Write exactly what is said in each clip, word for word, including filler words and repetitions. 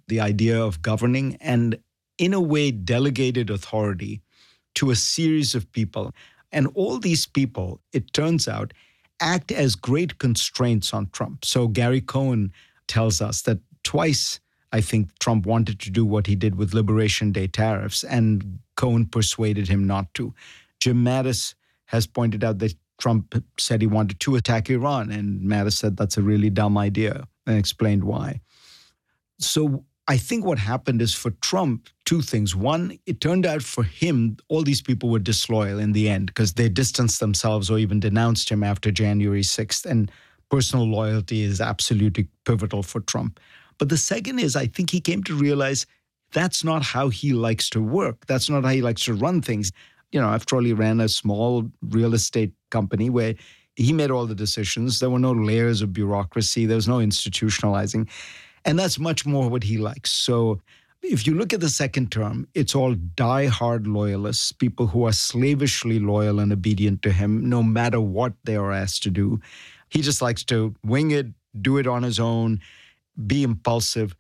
the idea of governing and, in a way, delegated authority to a series of people. And all these people, it turns out, act as great constraints on Trump. So Gary Cohn tells us that twice, I think, Trump wanted to do what he did with Liberation Day tariffs, and Cohn persuaded him not to. Jim Mattis has pointed out that Trump said he wanted to attack Iran, and Mattis said that's a really dumb idea and explained why. So I think what happened is for Trump, two things. One, it turned out for him, all these people were disloyal in the end because they distanced themselves or even denounced him after January sixth. And personal loyalty is absolutely pivotal for Trump. But the second is I think he came to realize that's not how he likes to work. That's not how he likes to run things. You know, after all, he ran a small real estate company where he made all the decisions. There were no layers of bureaucracy. There was no institutionalizing. And that's much more what he likes. So if you look at the second term, it's all die-hard loyalists, people who are slavishly loyal and obedient to him, no matter what they are asked to do. He just likes to wing it, do it on his own, be impulsive.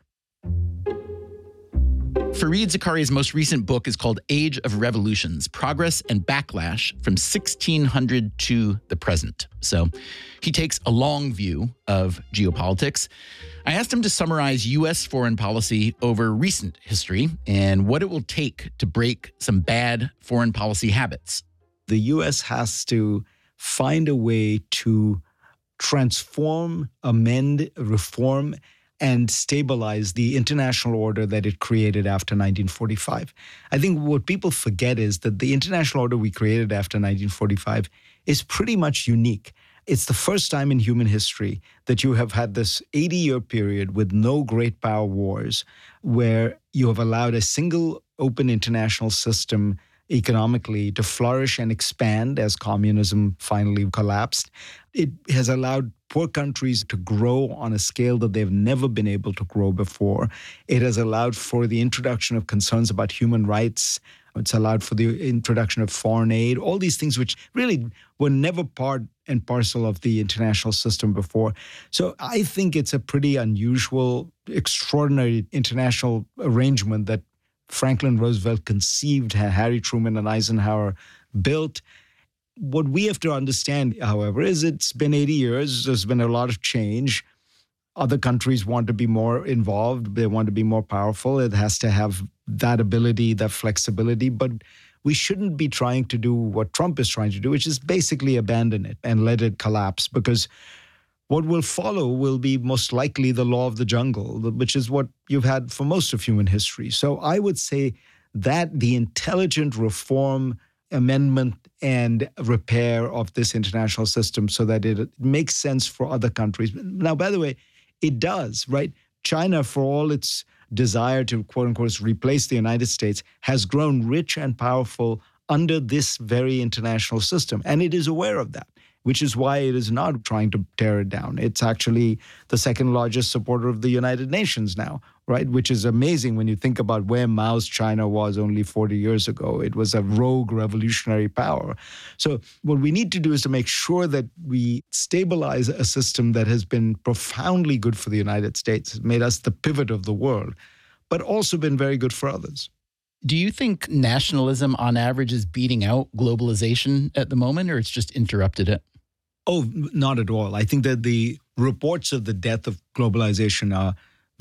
Fareed Zakaria's most recent book is called Age of Revolutions, Progress and Backlash from sixteen hundred to the Present. So he takes a long view of geopolitics. I asked him to summarize U S foreign policy over recent history and what it will take to break some bad foreign policy habits. The U S has to find a way to transform, amend, reform, and stabilize the international order that it created after nineteen forty-five. I think what people forget is that the international order we created after nineteen forty-five is pretty much unique. It's the first time in human history that you have had this eighty-year period with no great power wars where you have allowed a single open international system economically to flourish and expand as communism finally collapsed. It has allowed poor countries to grow on a scale that they've never been able to grow before. It has allowed for the introduction of concerns about human rights. It's allowed for the introduction of foreign aid, all these things which really were never part and parcel of the international system before. So I think it's a pretty unusual, extraordinary international arrangement that Franklin Roosevelt conceived, Harry Truman and Eisenhower built. What we have to understand, however, is it's been eighty years. There's been a lot of change. Other countries want to be more involved. They want to be more powerful. It has to have that ability, that flexibility. But we shouldn't be trying to do what Trump is trying to do, which is basically abandon it and let it collapse, because what will follow will be most likely the law of the jungle, which is what you've had for most of human history. So I would say that the intelligent reform, amendment, and repair of this international system so that it makes sense for other countries. Now, by the way, it does, right? China, for all its desire to, quote unquote, replace the United States, has grown rich and powerful under this very international system. And it is aware of that, which is why it is not trying to tear it down. It's actually the second largest supporter of the United Nations now, right? Which is amazing when you think about where Mao's China was only forty years ago. It was a rogue revolutionary power. So what we need to do is to make sure that we stabilize a system that has been profoundly good for the United States, it's made us the pivot of the world, but also been very good for others. Do you think nationalism on average is beating out globalization at the moment, or it's just interrupted it? Oh, not at all. I think that the reports of the death of globalization are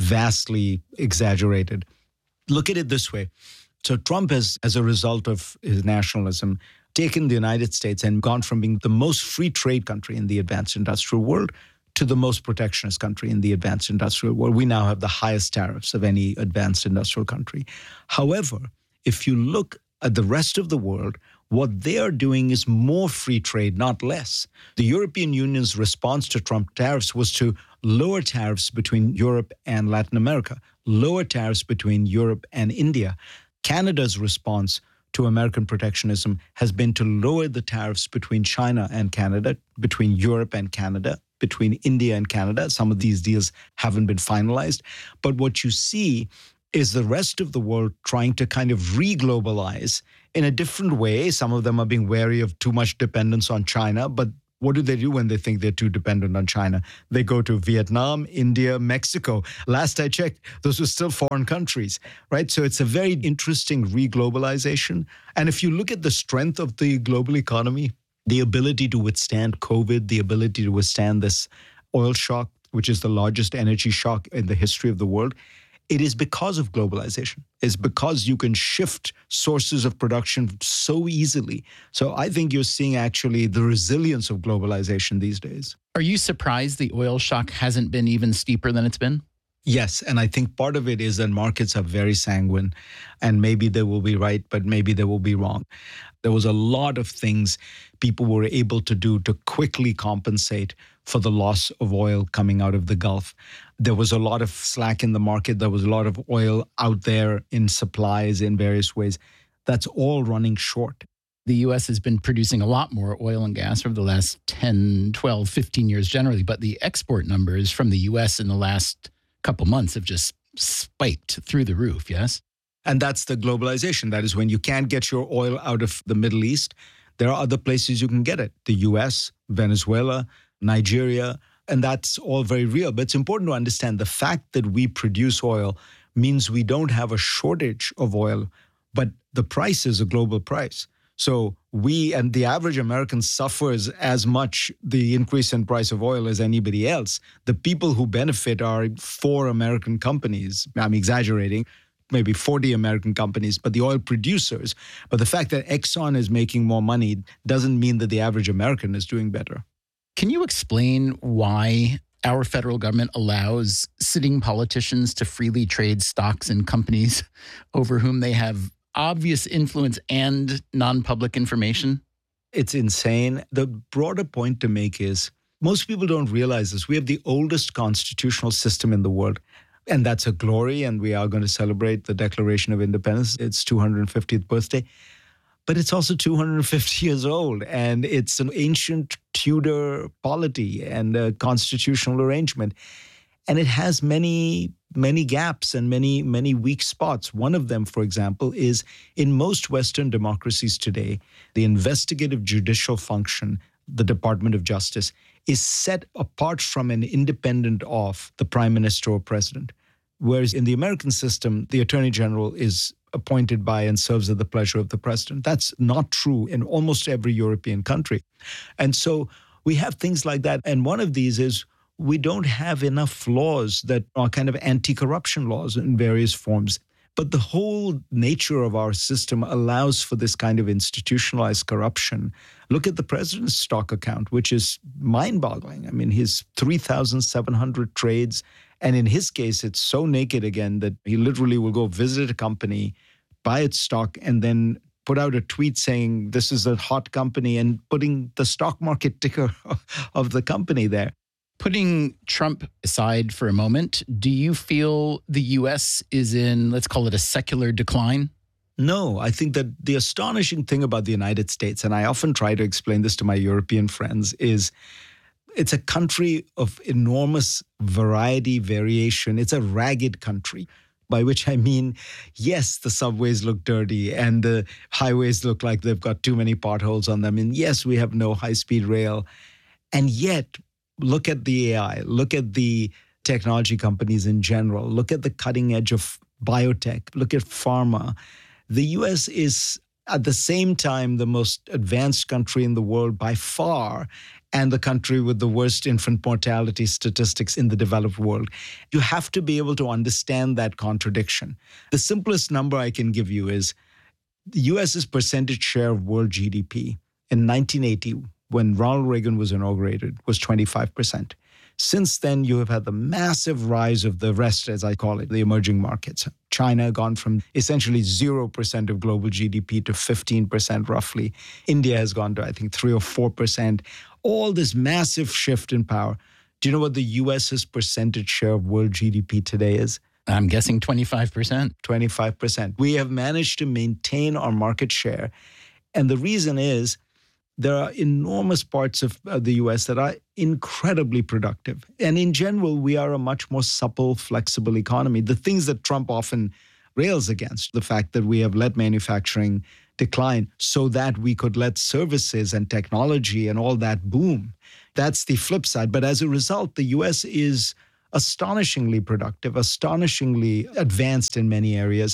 vastly exaggerated. Look at it this way. So Trump has, as a result of his nationalism, taken the United States and gone from being the most free trade country in the advanced industrial world to the most protectionist country in the advanced industrial world. We now have the highest tariffs of any advanced industrial country. However, if you look at the rest of the world, what they are doing is more free trade, not less. The European Union's response to Trump tariffs was to lower tariffs between Europe and Latin America, lower tariffs between Europe and India. Canada's response to American protectionism has been to lower the tariffs between China and Canada, between Europe and Canada, between India and Canada. Some of these deals haven't been finalized. But what you see is the rest of the world trying to kind of re-globalize in a different way. Some of them are being wary of too much dependence on China, but What do they do when they think they're too dependent on China? They go to Vietnam, India, Mexico. Last I checked, those were still foreign countries, right? So it's a very interesting re-globalization. And if you look at the strength of the global economy, the ability to withstand COVID, the ability to withstand this oil shock, which is the largest energy shock in the history of the world, it is because of globalization. It's because you can shift sources of production so easily. So I think you're seeing actually the resilience of globalization these days. Are you surprised the oil shock hasn't been even steeper than it's been? Yes, and I think part of it is that markets are very sanguine, and maybe they will be right, but maybe they will be wrong. There was a lot of things people were able to do to quickly compensate for the loss of oil coming out of the Gulf. There was a lot of slack in the market. There was a lot of oil out there in supplies in various ways. That's all running short. The U S has been producing a lot more oil and gas over the last ten, twelve, fifteen years generally, but the export numbers from the U S in the last couple months have just spiked through the roof, yes? And that's the globalization. That is when you can't get your oil out of the Middle East, there are other places you can get it. The U S, Venezuela, Nigeria, and that's all very real. But it's important to understand the fact that we produce oil means we don't have a shortage of oil, but the price is a global price. So we and the average American suffers as much the increase in price of oil as anybody else. The people who benefit are four American companies. I'm exaggerating, maybe forty American companies, but the oil producers. But the fact that Exxon is making more money doesn't mean that the average American is doing better. Can you explain why our federal government allows sitting politicians to freely trade stocks in companies over whom they have obvious influence and non-public information? It's insane. The broader point to make is most people don't realize this. We have the oldest constitutional system in the world. And that's a glory. And we are going to celebrate the Declaration of Independence, its two hundred fiftieth birthday. But it's also two hundred fifty years old. And it's an ancient Tudor polity and a constitutional arrangement. And it has many, many gaps and many, many weak spots. One of them, for example, is in most Western democracies today, the investigative judicial function, the Department of Justice, is set apart from and independent of the prime minister or president. Whereas in the American system, the attorney general is appointed by and serves at the pleasure of the president. That's not true in almost every European country. And so we have things like that. And one of these is we don't have enough laws that are kind of anti-corruption laws in various forms. But the whole nature of our system allows for this kind of institutionalized corruption. Look at the president's stock account, which is mind-boggling. I mean, his three thousand seven hundred trades. And in his case, it's so naked again that he literally will go visit a company, buy its stock, and then put out a tweet saying, this is a hot company, and putting the stock market ticker of the company there. Putting Trump aside for a moment, do you feel the U S is in, let's call it a secular decline? No, I think that the astonishing thing about the United States, and I often try to explain this to my European friends, is it's a country of enormous variety, variation. It's a ragged country, by which I mean, yes, the subways look dirty and the highways look like they've got too many potholes on them. And yes, we have no high-speed rail. And yet, look at the A I, look at the technology companies in general, look at the cutting edge of biotech, look at pharma. The U S is at the same time the most advanced country in the world by far, and the country with the worst infant mortality statistics in the developed world. You have to be able to understand that contradiction. The simplest number I can give you is the U S's percentage share of world G D P in nineteen eighty, when Ronald Reagan was inaugurated, was twenty-five percent. Since then, you have had the massive rise of the rest, as I call it, the emerging markets. China gone from essentially zero percent of global G D P to fifteen percent roughly. India has gone to, I think, three or four percent. All this massive shift in power. Do you know what the U S's percentage share of world G D P today is? I'm guessing twenty-five percent. twenty-five percent. We have managed to maintain our market share. And the reason is there are enormous parts of the U S that are incredibly productive. And in general, we are a much more supple, flexible economy. The things that Trump often rails against, the fact that we have let manufacturing decline so that we could let services and technology and all that boom. That's the flip side. But as a result, the U S is astonishingly productive, astonishingly advanced in many areas.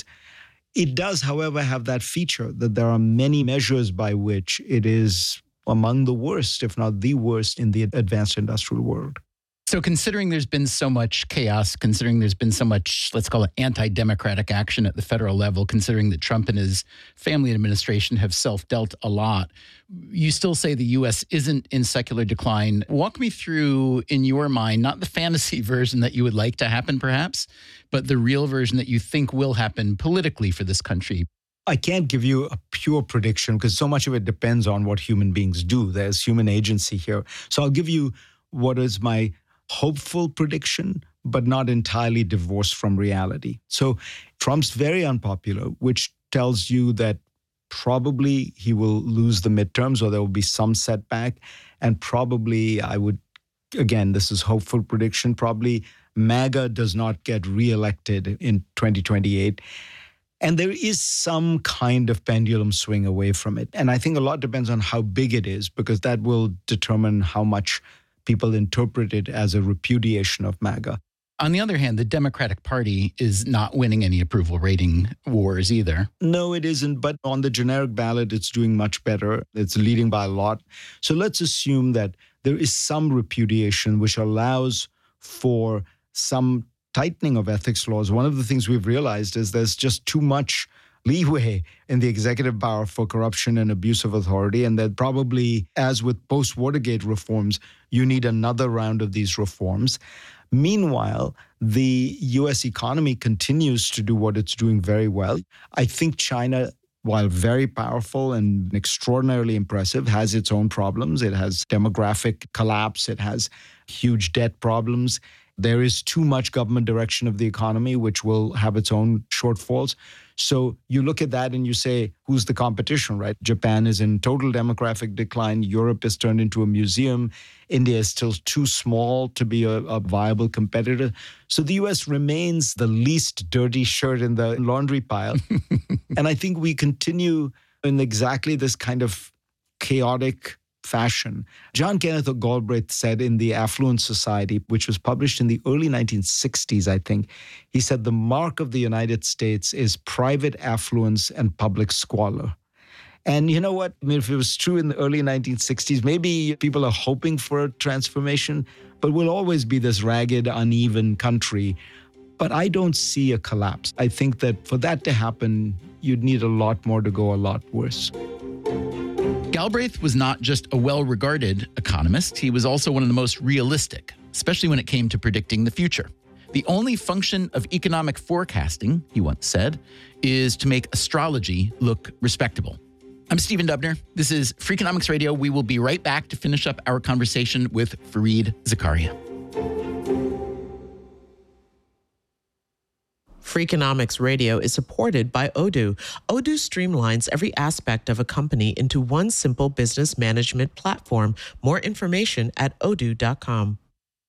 It does, however, have that feature that there are many measures by which it is among the worst, if not the worst, in the advanced industrial world. So considering there's been so much chaos, considering there's been so much, let's call it anti-democratic action at the federal level, considering that Trump and his family administration have self-dealt a lot, you still say the U S isn't in secular decline. Walk me through, in your mind, not the fantasy version that you would like to happen perhaps, but the real version that you think will happen politically for this country. I can't give you a pure prediction because so much of it depends on what human beings do. There's human agency here. So I'll give you what is my hopeful prediction, but not entirely divorced from reality. So Trump's very unpopular, which tells you that probably he will lose the midterms or there will be some setback. And probably I would, again, this is hopeful prediction, probably MAGA does not get reelected in twenty twenty-eight. And there is some kind of pendulum swing away from it. And I think a lot depends on how big it is, because that will determine how much people interpret it as a repudiation of MAGA. On the other hand, the Democratic Party is not winning any approval rating wars either. No, it isn't. But on the generic ballot, it's doing much better. It's leading by a lot. So let's assume that there is some repudiation which allows for some tightening of ethics laws. One of the things we've realized is there's just too much leeway in the executive power for corruption and abuse of authority. And that probably, as with post-Watergate reforms, you need another round of these reforms. Meanwhile, the U S economy continues to do what it's doing very well. I think China, while very powerful and extraordinarily impressive, has its own problems. It has demographic collapse. It has huge debt problems. There is too much government direction of the economy, which will have its own shortfalls. So you look at that and you say, who's the competition, right? Japan is in total demographic decline. Europe is turned into a museum. India is still too small to be a, a viable competitor. So the U S remains the least dirty shirt in the laundry pile. And I think we continue in exactly this kind of chaotic fashion. John Kenneth Galbraith said in The Affluent Society, which was published in the early nineteen sixties, I think, he said the mark of the United States is private affluence and public squalor. And you know what? I mean, if it was true in the early nineteen sixties, maybe people are hoping for a transformation, but we'll always be this ragged, uneven country. But I don't see a collapse. I think that for that to happen, you'd need a lot more to go a lot worse. Galbraith was not just a well-regarded economist, he was also one of the most realistic, especially when it came to predicting the future. The only function of economic forecasting, he once said, is to make astrology look respectable. I'm Stephen Dubner. This is Freakonomics Radio. We will be right back to finish up our conversation with Fareed Zakaria. Freakonomics Radio is supported by Odoo. Odoo streamlines every aspect of a company into one simple business management platform. More information at odoo dot com.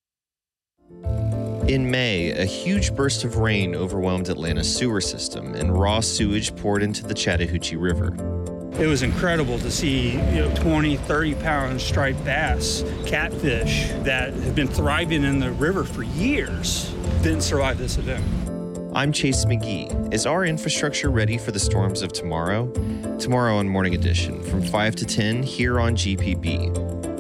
In May, a huge burst of rain overwhelmed Atlanta's sewer system, and raw sewage poured into the Chattahoochee River. It was incredible to see, you know, twenty, thirty pound striped bass, catfish that have been thriving in the river for years, didn't survive this event. I'm Chase McGee. Is our infrastructure ready for the storms of tomorrow? Tomorrow on Morning Edition from five to ten here on G P B.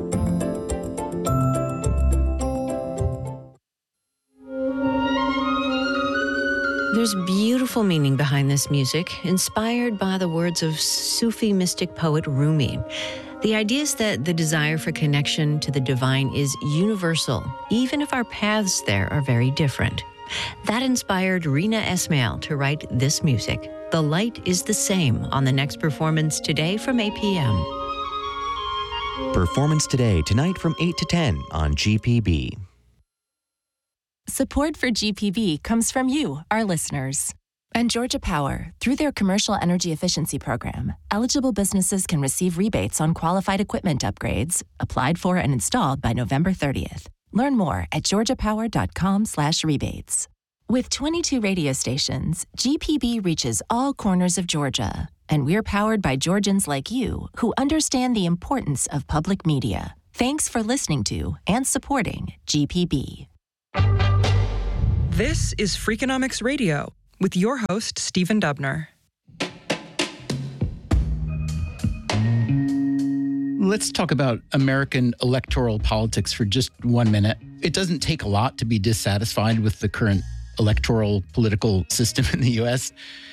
There's beautiful meaning behind this music, inspired by the words of Sufi mystic poet Rumi. The idea is that the desire for connection to the divine is universal, even if our paths there are very different. That inspired Rina Esmail to write this music. The light is the same on the next performance today from eight p.m. Performance today, tonight from eight to ten on G P B. Support for G P B comes from you, our listeners. And Georgia Power, through their Commercial Energy Efficiency Program, eligible businesses can receive rebates on qualified equipment upgrades, applied for and installed by November thirtieth. Learn more at georgiapower.com slash rebates. With twenty-two radio stations, G P B reaches all corners of Georgia. And we're powered by Georgians like you who understand the importance of public media. Thanks for listening to and supporting G P B. This is Freakonomics Radio with your host, Stephen Dubner. Let's talk about American electoral politics for just one minute. It doesn't take a lot to be dissatisfied with the current electoral political system in the U S.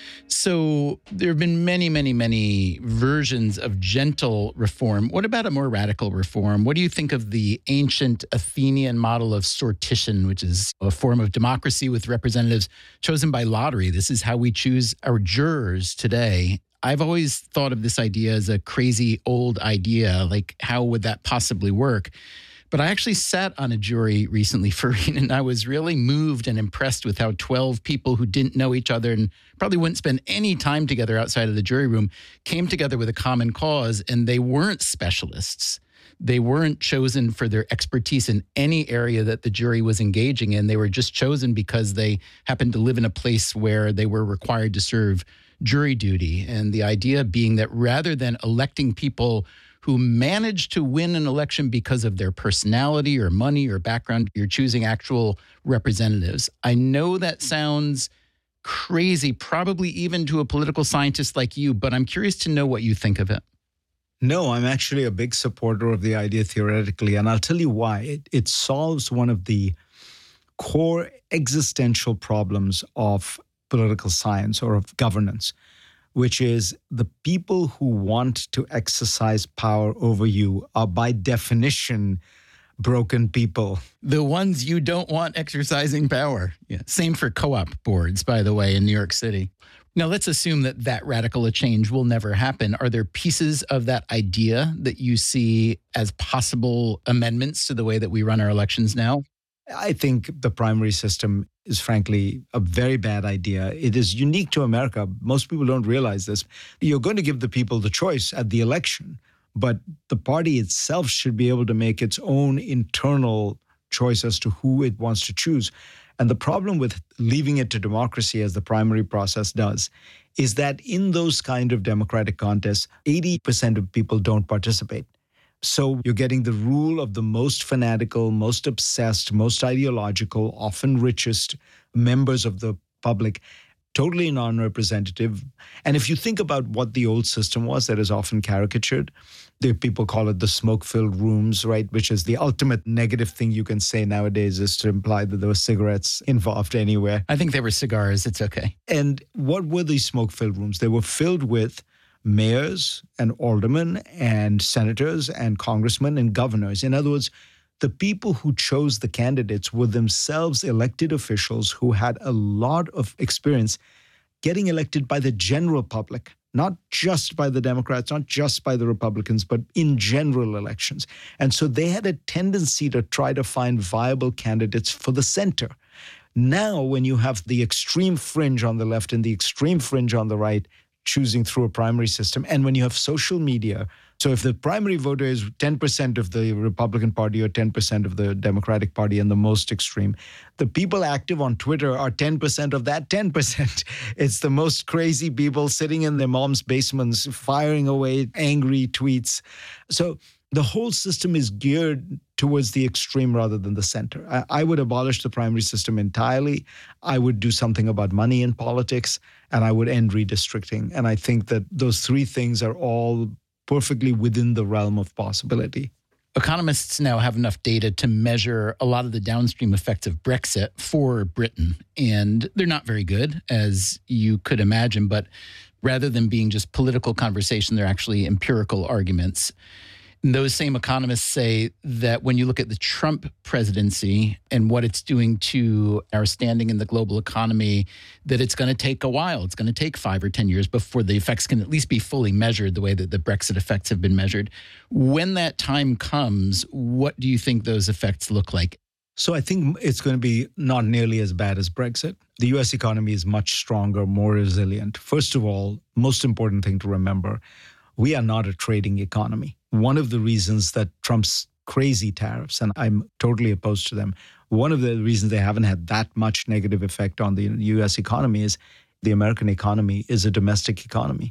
So there have been many, many, many versions of gentle reform. What about a more radical reform? What do you think of the ancient Athenian model of sortition, which is a form of democracy with representatives chosen by lottery? This is how we choose our jurors today. I've always thought of this idea as a crazy old idea. Like, how would that possibly work? But I actually sat on a jury recently, Farine, and I was really moved and impressed with how twelve people who didn't know each other and probably wouldn't spend any time together outside of the jury room came together with a common cause, and they weren't specialists. They weren't chosen for their expertise in any area that the jury was engaging in. They were just chosen because they happened to live in a place where they were required to serve jury duty. And the idea being that rather than electing people who managed to win an election because of their personality or money or background, you're choosing actual representatives. I know that sounds crazy, probably even to a political scientist like you, but I'm curious to know what you think of it. No, I'm actually a big supporter of the idea theoretically, and I'll tell you why. It, it solves one of the core existential problems of political science or of governance, which is the people who want to exercise power over you are by definition broken people. The ones you don't want exercising power. Yeah. Same for co-op boards, by the way, in New York City. Now, let's assume that that radical a change will never happen. Are there pieces of that idea that you see as possible amendments to the way that we run our elections now? I think the primary system is frankly a very bad idea. It is unique to America. Most people don't realize this. You're going to give the people the choice at the election, but the party itself should be able to make its own internal choice as to who it wants to choose. And the problem with leaving it to democracy, as the primary process does, is that in those kind of democratic contests, eighty percent of people don't participate. So you're getting the rule of the most fanatical, most obsessed, most ideological, often richest members of the public, totally non-representative. And if you think about what the old system was that is often caricatured, the people call it the smoke-filled rooms, right? Which is the ultimate negative thing you can say nowadays, is to imply that there were cigarettes involved anywhere. I think they were cigars. It's okay. And what were these smoke-filled rooms? They were filled with mayors and aldermen and senators and congressmen and governors. In other words, the people who chose the candidates were themselves elected officials who had a lot of experience getting elected by the general public, not just by the Democrats, not just by the Republicans, but in general elections. And so they had a tendency to try to find viable candidates for the center. Now, when you have the extreme fringe on the left and the extreme fringe on the right, choosing through a primary system. And when you have social media, so if the primary voter is ten percent of the Republican Party or ten percent of the Democratic Party and the most extreme, the people active on Twitter are ten percent of that ten percent. It's the most crazy people sitting in their mom's basements, firing away angry tweets. So the whole system is geared towards the extreme rather than the center. I, I would abolish the primary system entirely. I would do something about money in politics, and I would end redistricting. And I think that those three things are all perfectly within the realm of possibility. Economists now have enough data to measure a lot of the downstream effects of Brexit for Britain. And they're not very good, as you could imagine. But rather than being just political conversation, they're actually empirical arguments. And those same economists say that when you look at the Trump presidency and what it's doing to our standing in the global economy, that it's going to take a while. It's going to take five or ten years before the effects can at least be fully measured the way that the Brexit effects have been measured. When that time comes, what do you think those effects look like? So I think it's going to be not nearly as bad as Brexit. The U S economy is much stronger, more resilient. First of all, most important thing to remember, we are not a trading economy. One of the reasons that Trump's crazy tariffs, and I'm totally opposed to them, one of the reasons they haven't had that much negative effect on the U S economy is the American economy is a domestic economy.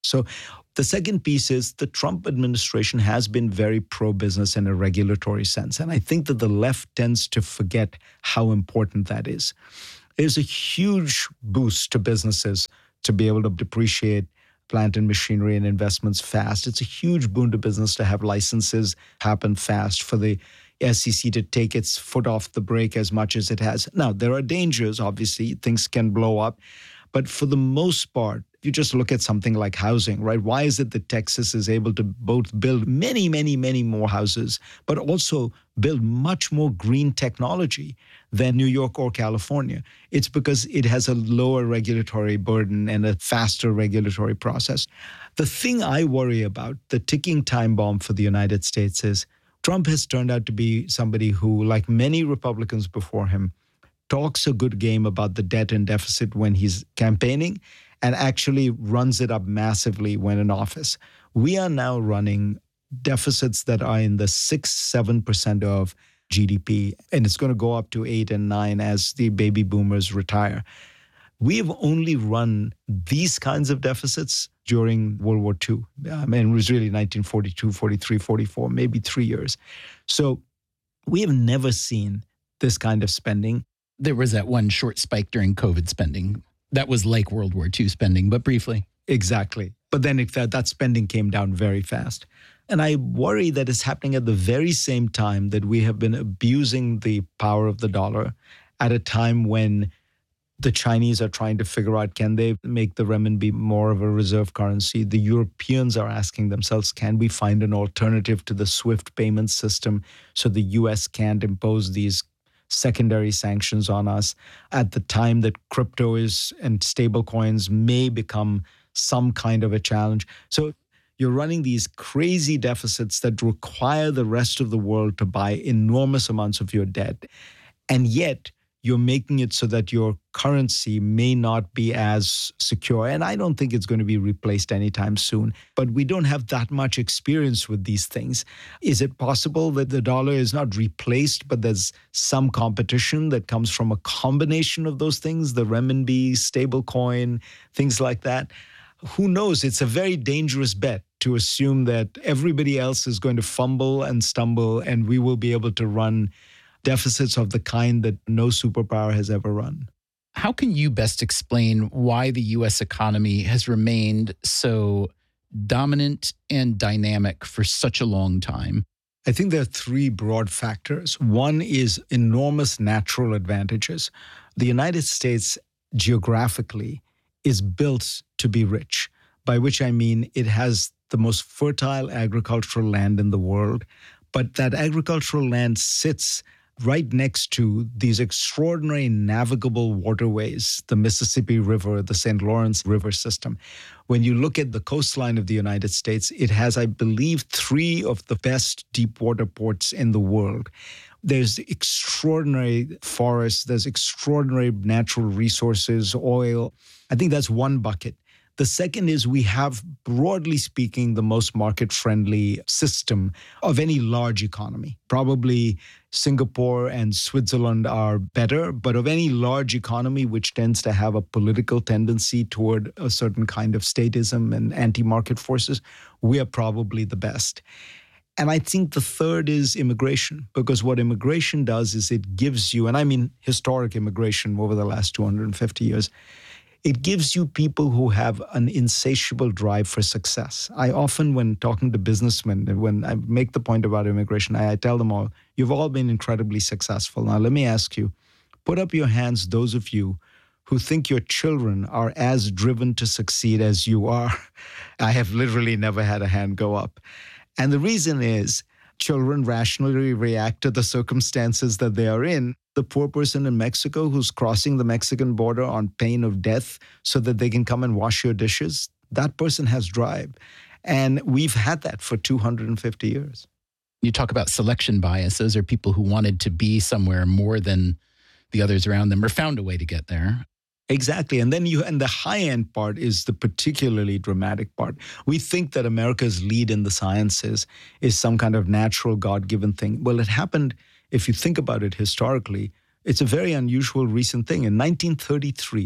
So the second piece is the Trump administration has been very pro-business in a regulatory sense. And I think that the left tends to forget how important that is. There's a huge boost to businesses to be able to depreciate plant and machinery and investments fast. It's a huge boon to business to have licenses happen fast, for the S E C to take its foot off the brake as much as it has. Now, there are dangers, obviously. Things can blow up. But for the most part, you just look at something like housing, right? Why is it that Texas is able to both build many, many, many more houses, but also build much more green technology than New York or California? It's because it has a lower regulatory burden and a faster regulatory process. The thing I worry about, the ticking time bomb for the United States, is Trump has turned out to be somebody who, like many Republicans before him, talks a good game about the debt and deficit when he's campaigning and actually runs it up massively when in office. We are now running deficits that are in the six, seven percent of G D P, and it's going to go up to eight and nine as the baby boomers retire. We've only run these kinds of deficits during World War Two. I mean, it was really nineteen forty-two, forty-three, forty-four, maybe three years. So we have never seen this kind of spending. There was that one short spike during COVID spending. That was like World War Two spending, but briefly. Exactly. But then it, that, that spending came down very fast. And I worry that it's happening at the very same time that we have been abusing the power of the dollar at a time when the Chinese are trying to figure out, can they make the renminbi more of a reserve currency? The Europeans are asking themselves, can we find an alternative to the SWIFT payment system so the U S can't impose these secondary sanctions on us at the time that crypto is and stable coins may become some kind of a challenge. So you're running these crazy deficits that require the rest of the world to buy enormous amounts of your debt. And yet you're making it so that your currency may not be as secure. And I don't think it's going to be replaced anytime soon. But we don't have that much experience with these things. Is it possible that the dollar is not replaced, but there's some competition that comes from a combination of those things, the renminbi, stablecoin, things like that? Who knows? It's a very dangerous bet to assume that everybody else is going to fumble and stumble and we will be able to run deficits of the kind that no superpower has ever run. How can you best explain why the U S economy has remained so dominant and dynamic for such a long time? I think there are three broad factors. One is enormous natural advantages. The United States geographically is built to be rich, by which I mean it has the most fertile agricultural land in the world, but that agricultural land sits right next to these extraordinary navigable waterways, the Mississippi River, the Saint Lawrence River system. When you look at the coastline of the United States, it has, I believe, three of the best deep water ports in the world. There's extraordinary forests, there's extraordinary natural resources, oil. I think that's one bucket. The second is we have, broadly speaking, the most market-friendly system of any large economy. Probably Singapore and Switzerland are better, but of any large economy which tends to have a political tendency toward a certain kind of statism and anti-market forces, we are probably the best. And I think the third is immigration, because what immigration does is it gives you, and I mean historic immigration over the last two hundred fifty years, it gives you people who have an insatiable drive for success. I often, when talking to businessmen, when I make the point about immigration, I, I tell them all, you've all been incredibly successful. Now, let me ask you, put up your hands, those of you who think your children are as driven to succeed as you are. I have literally never had a hand go up. And the reason is children rationally react to the circumstances that they are in. The poor person in Mexico who's crossing the Mexican border on pain of death so that they can come and wash your dishes, that person has drive. And we've had that for two hundred fifty years. You talk about selection bias. Those are people who wanted to be somewhere more than the others around them or found a way to get there. Exactly. And then you, and the high end part is the particularly dramatic part. We think that America's lead in the sciences is some kind of natural God-given thing. Well, it happened, if you think about it historically, it's a very unusual recent thing. In nineteen thirty-three,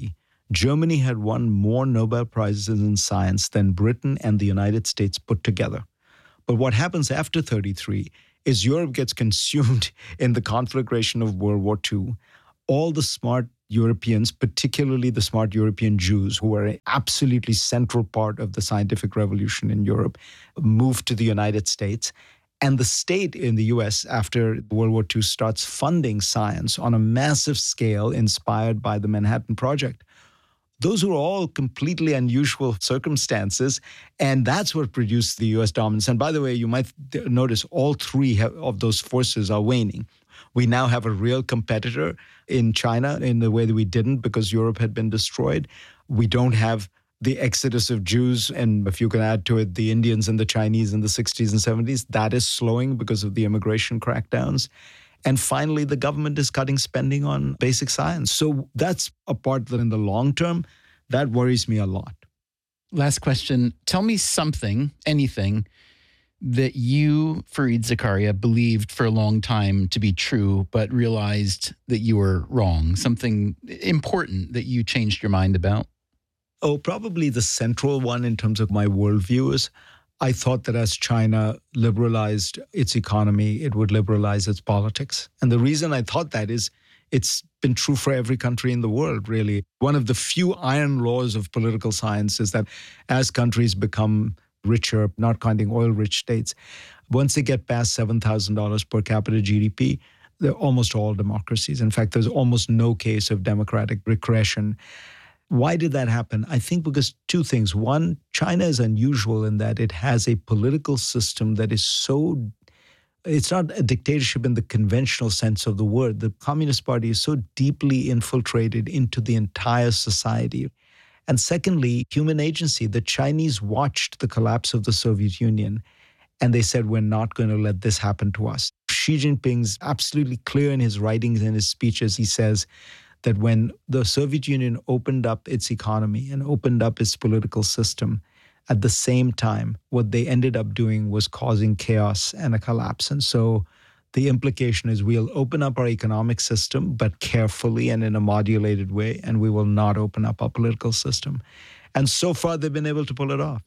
Germany had won more Nobel Prizes in science than Britain and the United States put together. But what happens after thirty-three is Europe gets consumed in the conflagration of World War Two. All the smart Europeans, particularly the smart European Jews, who were an absolutely central part of the scientific revolution in Europe, moved to the United States. And the state in the U S, after World War Two, starts funding science on a massive scale inspired by the Manhattan Project. Those were all completely unusual circumstances, and that's what produced the U S dominance. And by the way, you might notice all three have, of those forces are waning. We now have a real competitor in China in the way that we didn't because Europe had been destroyed. We don't have the exodus of Jews, and if you can add to it the Indians and the Chinese in the sixties and seventies, that is slowing because of the immigration crackdowns. And finally, the government is cutting spending on basic science. So that's a part that in the long term, that worries me a lot. Last question. Tell me something, anything, that you, Fareed Zakaria, believed for a long time to be true, but realized that you were wrong. Something important that you changed your mind about. Oh, probably the central one in terms of my worldview is I thought that as China liberalized its economy, it would liberalize its politics. And the reason I thought that is it's been true for every country in the world, really. One of the few iron laws of political science is that as countries become richer, not counting oil-rich states, once they get past seven thousand dollars per capita G D P, they're almost all democracies. In fact, there's almost no case of democratic regression. Why did that happen? I think because two things. One, China is unusual in that it has a political system that is so, it's not a dictatorship in the conventional sense of the word. The Communist Party is so deeply infiltrated into the entire society. And secondly, human agency. The Chinese watched the collapse of the Soviet Union and they said, we're not going to let this happen to us. Xi Jinping's absolutely clear in his writings and his speeches. He says that when the Soviet Union opened up its economy and opened up its political system, at the same time, what they ended up doing was causing chaos and a collapse. And so the implication is we'll open up our economic system, but carefully and in a modulated way, and we will not open up our political system. And so far, they've been able to pull it off.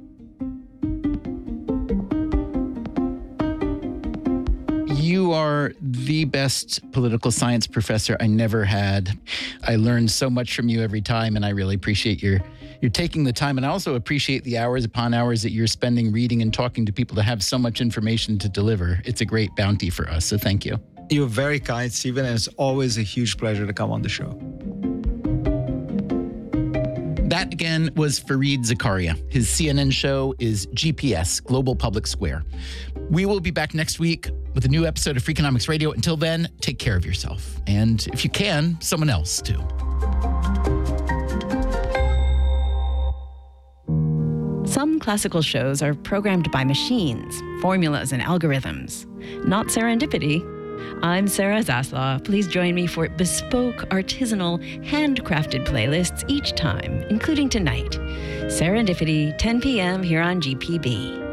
You are the best political science professor I never had. I learn so much from you every time, and I really appreciate your you're taking the time. And I also appreciate the hours upon hours that you're spending reading and talking to people to have so much information to deliver. It's a great bounty for us, so thank you. You're very kind, Stephen, and it's always a huge pleasure to come on the show. That, again, was Fareed Zakaria. His C N N show is G P S, Global Public Square. We will be back next week with a new episode of Freakonomics Radio. Until then, take care of yourself. And if you can, someone else too. Some classical shows are programmed by machines, formulas, and algorithms. Not serendipity. I'm Sarah Zaslaw. Please join me for bespoke, artisanal, handcrafted playlists each time, including tonight. Serendipity, ten p.m. here on G P B.